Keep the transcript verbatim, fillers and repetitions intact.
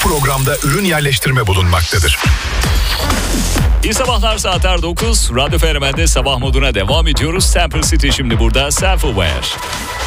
programda ürün yerleştirme bulunmaktadır. İyi sabahlar, saatler dokuz. Radyo Fenomen'de sabah moduna devam ediyoruz. Sample City şimdi burada. Self-Aware.